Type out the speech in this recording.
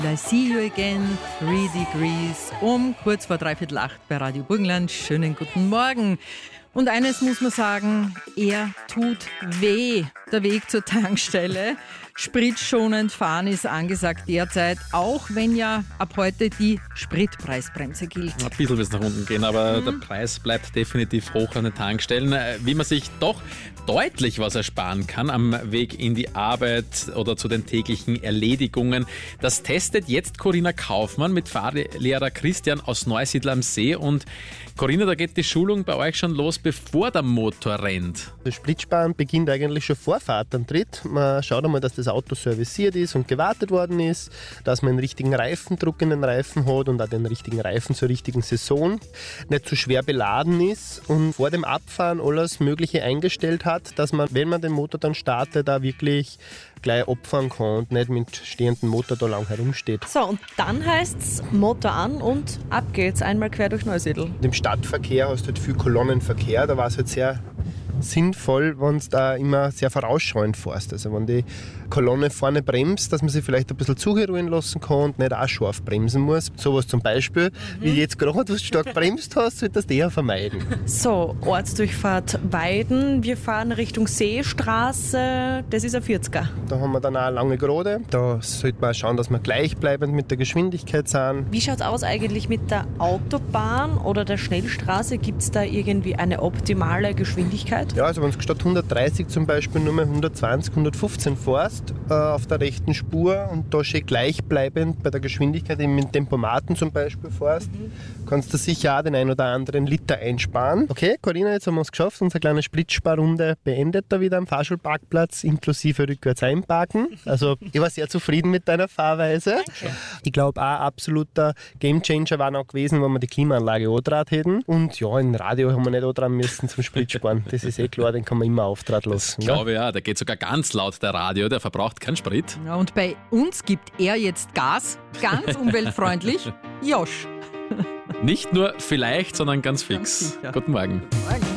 I see you again, 3 degrees, kurz vor 7:45 bei Radio Burgenland. Schönen guten Morgen. Und eines muss man sagen, er tut weh, der Weg zur Tankstelle. Spritschonend fahren ist angesagt derzeit, auch wenn ja ab heute die Spritpreisbremse gilt. Ein bisschen wird es nach unten gehen, aber der Preis bleibt definitiv hoch an den Tankstellen. Wie man sich doch deutlich was ersparen kann am Weg in die Arbeit oder zu den täglichen Erledigungen, das testet jetzt Corinna Kaufmann mit Fahrlehrer Christian aus Neusiedl am See. Und Corinna, da geht die Schulung bei euch schon los, bevor der Motor rennt. Das Spritsparen beginnt eigentlich schon vor Fahrtantritt. Man schaut einmal, dass das Auto serviciert ist und gewartet worden ist, dass man den richtigen Reifendruck in den Reifen hat und auch den richtigen Reifen zur richtigen Saison, nicht zu schwer beladen ist und vor dem Abfahren alles Mögliche eingestellt hat, dass man, wenn man den Motor dann startet, da wirklich gleich abfahren kann und nicht mit stehendem Motor da lang herumsteht. So, und dann heißt's Motor an und ab geht's, einmal quer durch Neusiedl. Im Stadtverkehr hast du halt viel Kolonnenverkehr, da war es halt sehr sinnvoll, wenn du da immer sehr vorausschauend fährst. Also wenn die Kolonne vorne bremst, dass man sie vielleicht ein bisschen zugeruhen lassen kann und nicht auch scharf bremsen muss. Sowas zum Beispiel, wie jetzt gerade, wo du stark bremst hast, solltest du eher vermeiden. So, Ortsdurchfahrt Weiden. Wir fahren Richtung Seestraße. Das ist ein 40er. Da haben wir dann auch eine lange Gerade. Da sollte man schauen, dass wir gleichbleibend mit der Geschwindigkeit sind. Wie schaut es aus eigentlich mit der Autobahn oder der Schnellstraße? Gibt es da irgendwie eine optimale Geschwindigkeit? Ja, also wenn du statt 130 zum Beispiel nur mehr 120, 115 fährst auf der rechten Spur und da schön gleichbleibend bei der Geschwindigkeit eben mit Tempomaten zum Beispiel fährst, kannst du sicher auch den ein oder anderen Liter einsparen. Okay, Corinna, jetzt haben wir es geschafft. Unsere kleine Splitsparrunde beendet da wieder am Fahrschulparkplatz, inklusive rückwärts einparken. Also ich war sehr zufrieden mit deiner Fahrweise. Danke. Ich glaube auch absoluter Gamechanger war noch gewesen, wenn wir die Klimaanlage angetragen hätten. Und ja, im Radio haben wir nicht antragen müssen zum Splitsparen. Das ist klar, den kann man immer auftragen lassen. Ich glaube ja, der geht sogar ganz laut, der Radio, der verbraucht keinen Sprit. Ja, und bei uns gibt er jetzt Gas, ganz umweltfreundlich. Josch. Nicht nur vielleicht, sondern ganz fix. Ganz sicher. Guten Morgen. Morgen.